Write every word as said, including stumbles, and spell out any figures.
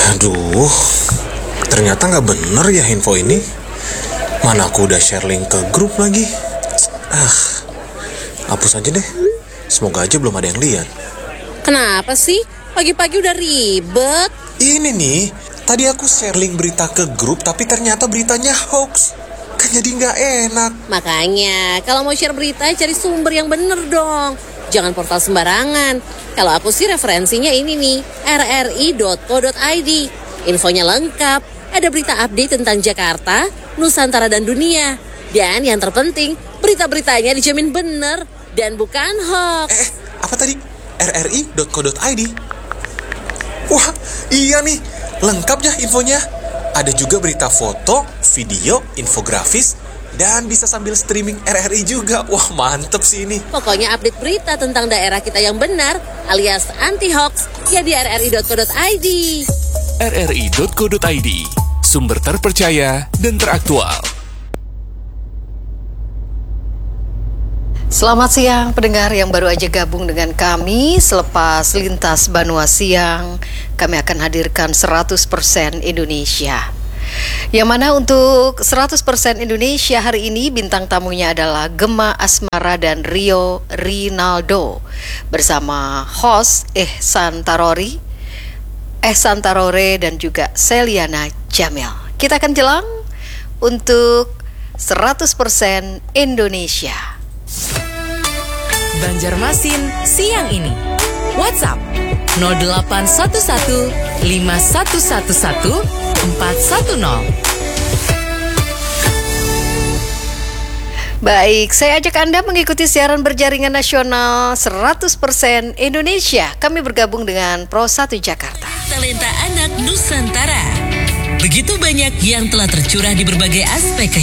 Aduh, ternyata nggak bener ya info ini. Mana aku udah share link ke grup lagi. Ah, hapus aja deh. Semoga aja belum ada yang lihat. Kenapa sih? Pagi-pagi udah ribet. Ini nih, tadi aku share link berita ke grup, tapi ternyata beritanya hoax. Kan jadi nggak enak. Makanya, kalau mau share berita, cari sumber yang bener dong. Jangan portal sembarangan. Kalau aku sih referensinya ini nih, r r i dot co dot i d. Infonya lengkap. Ada berita update tentang Jakarta, Nusantara dan dunia. Dan yang terpenting, berita-beritanya dijamin bener dan bukan hoax. Eh, apa tadi? r r i dot co dot i d. Wah, iya nih, lengkap ya infonya. Ada juga berita foto, video, infografis, dan bisa sambil streaming R R I juga. Wah, mantep sih ini. Pokoknya update berita tentang daerah kita yang benar, alias anti-hoax, ya di r r i dot co dot i d. r r i dot co dot i d, sumber terpercaya dan teraktual. Selamat siang pendengar yang baru aja gabung dengan kami. Selepas Lintas Banua Siang, kami akan hadirkan seratus persen Indonesia. Yang mana untuk seratus persen Indonesia hari ini bintang tamunya adalah Gemma Asmara dan Rio Rinaldo bersama host Ehsan Tarori, Ehsan Tarore dan juga Seliana Jamil. Kita akan jelang untuk seratus persen Indonesia. Banjarmasin siang ini. WhatsApp nol delapan satu satu lima satu satu satu empat satu nol. Baik, saya ajak Anda mengikuti siaran berjaringan nasional seratus persen Indonesia. Kami bergabung dengan Pro satu Jakarta. Talenta anak Nusantara. Begitu banyak yang telah tercurah di berbagai aspek